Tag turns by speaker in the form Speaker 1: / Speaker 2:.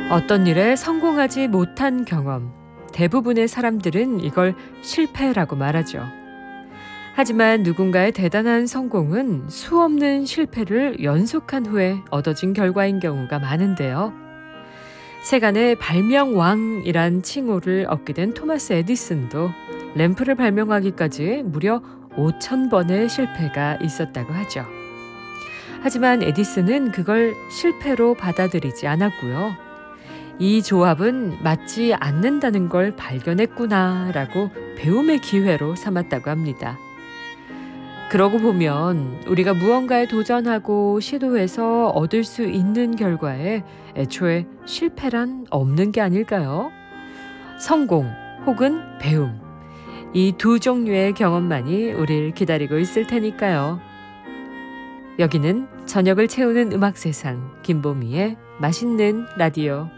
Speaker 1: 어떤 일에 성공하지 못한 경험, 대부분의 사람들은 이걸 실패라고 말하죠. 하지만 누군가의 대단한 성공은 수없는 실패를 연속한 후에 얻어진 결과인 경우가 많은데요. 세간의 발명왕이란 칭호를 얻게 된 토마스 에디슨도 램프를 발명하기까지 무려 5,000번의 실패가 있었다고 하죠. 하지만 에디슨은 그걸 실패로 받아들이지 않았고요. 이 조합은 맞지 않는다는 걸 발견했구나라고 배움의 기회로 삼았다고 합니다. 그러고 보면 우리가 무언가에 도전하고 시도해서 얻을 수 있는 결과에 애초에 실패란 없는 게 아닐까요? 성공 혹은 배움, 이 두 종류의 경험만이 우리를 기다리고 있을 테니까요. 여기는 저녁을 채우는 음악 세상, 김보미의 맛있는 라디오.